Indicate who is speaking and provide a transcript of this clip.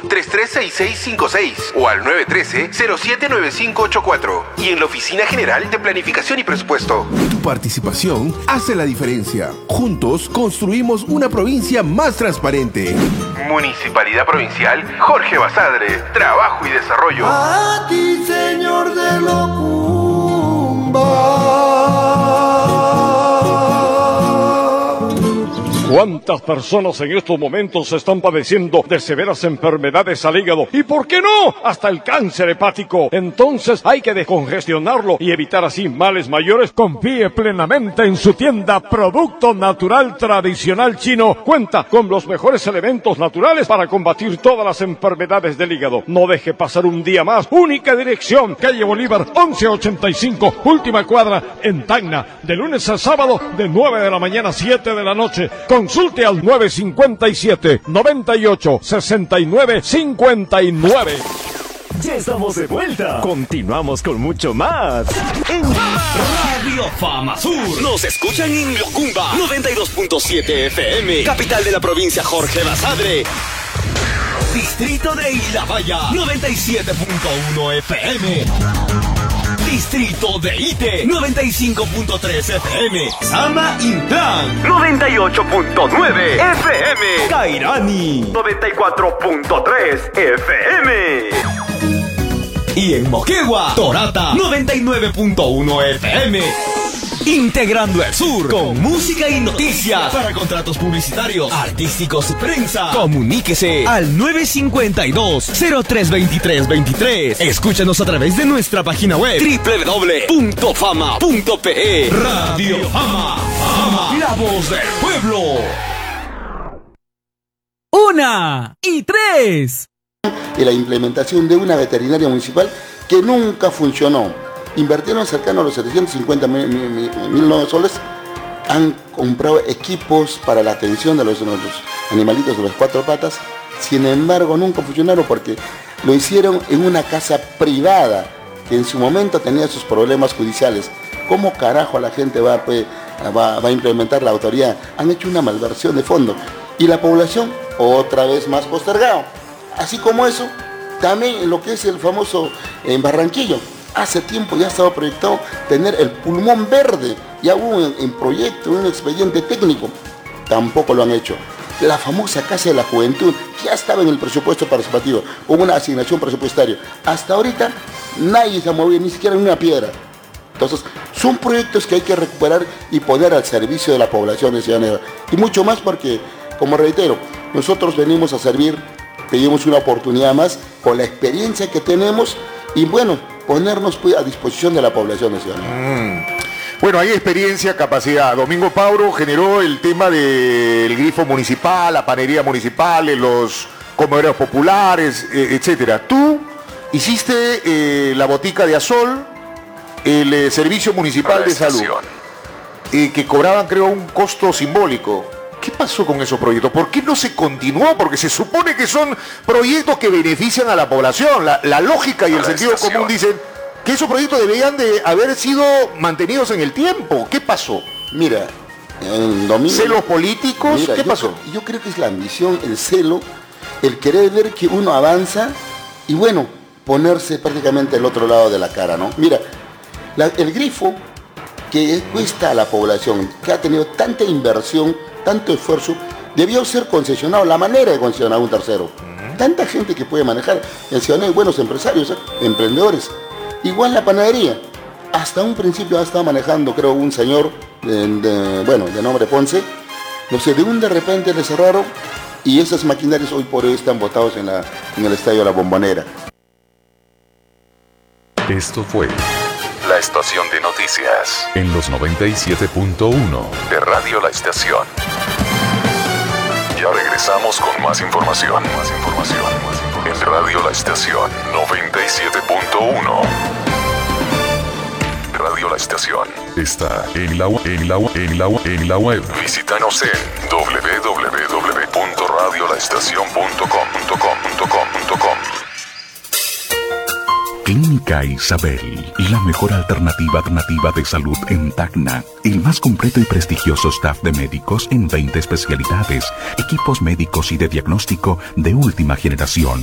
Speaker 1: 336656 o al 913-079584 y en la Oficina General de Planificación y Presupuesto.
Speaker 2: Tu participación hace la diferencia. Juntos construimos una provincia más transparente.
Speaker 1: Municipalidad Provincial Jorge Basadre. Trabajo y desarrollo.
Speaker 3: A ti, Señor de Locumba.
Speaker 4: ¿Cuántas personas en estos momentos están padeciendo de severas enfermedades al hígado? ¿Y por qué no? Hasta el cáncer hepático. Entonces hay que descongestionarlo y evitar así males mayores. Confíe plenamente en su tienda Producto Natural Tradicional Chino. Cuenta con los mejores elementos naturales para combatir todas las enfermedades del hígado. No deje pasar un día más. Única dirección, calle Bolívar 1185, última cuadra en Tacna. De lunes a sábado de 9 de la mañana a 7 de la noche. Consulte al 957-98-69-59.
Speaker 5: Ya estamos de vuelta. Continuamos con mucho más en Radio Fama Sur. Nos escuchan en Locumba 92.7 FM, capital de la provincia Jorge Basadre. Distrito de Ilabaya 97.1 FM. Distrito de Ite 95.3 FM. Sama Intlan 98.9 FM. Cairani 94.3 FM. Y en Moquegua, Torata 99.1 FM. Integrando el sur con música y noticias. Para contratos publicitarios, artísticos y prensa, comuníquese al 952-032323. Escúchanos a través de nuestra página web www.fama.pe. Radio Fama, Fama, la voz del pueblo.
Speaker 6: 1 y 3.
Speaker 7: Y la implementación de una veterinaria municipal que nunca funcionó. Invirtieron cercano a los 750 mil soles. Han comprado equipos para la atención de los animalitos de las cuatro patas. Sin embargo, nunca funcionaron porque lo hicieron en una casa privada que en su momento tenía sus problemas judiciales. ¿Cómo carajo la gente va a implementar la autoridad? Han hecho una malversión de fondo. Y la población, otra vez más postergado. Así como eso, también lo que es el famoso en Barranquillo. Hace tiempo ya estaba proyectado tener el pulmón verde. Ya hubo en proyecto, un expediente técnico. Tampoco lo han hecho. La famosa Casa de la Juventud, que ya estaba en el presupuesto participativo, con una asignación presupuestaria. Hasta ahorita nadie se ha movido, ni siquiera una piedra. Entonces, son proyectos que hay que recuperar y poner al servicio de la población de Ciudad Nueva. Y mucho más porque, como reitero, nosotros venimos a servir, pedimos una oportunidad más con la experiencia que tenemos y bueno, ponernos a disposición de la población de Ciudad Nueva.
Speaker 8: Bueno, hay experiencia, capacidad. Domingo Pauro generó el tema del grifo municipal, la panería municipal, los comedores populares, etcétera. Tú hiciste la botica de Azol, el servicio municipal de salud, que cobraban, creo, un costo simbólico. ¿Qué pasó con esos proyectos? ¿Por qué no se continuó? Porque se supone que son proyectos que benefician a la población. La lógica y el sentido común dicen que esos proyectos deberían de haber sido mantenidos en el tiempo. ¿Qué pasó?
Speaker 7: Mira, Domingo,
Speaker 8: ¿celos políticos?
Speaker 7: Mira,
Speaker 8: ¿Qué pasó?
Speaker 7: Yo creo que es la ambición, el celo, el querer ver que uno avanza y bueno, ponerse prácticamente al otro lado de la cara, ¿no? Mira, el grifo que cuesta a la población, que ha tenido tanta inversión, tanto esfuerzo, debió ser concesionado, la manera de concesionar a un tercero. Tanta gente que puede manejar, en Ciudad Nueva hay buenos empresarios, emprendedores. Igual la panadería, hasta un principio ha estado manejando, creo, un señor de nombre Ponce, no sé, de repente le cerraron y esas maquinarias hoy por hoy están botados en el estadio de La Bombonera.
Speaker 9: Esto fue la estación de noticias en los 97.1 de Radio La Estación. Ya regresamos con más información. En Radio La Estación 97.1. Radio La Estación está en la web. Visítanos en www.radiolaestacion.com.
Speaker 10: Clínica Isabel, la mejor alternativa de salud en Tacna. El más completo y prestigioso staff de médicos en 20 especialidades, equipos médicos y de diagnóstico de última generación.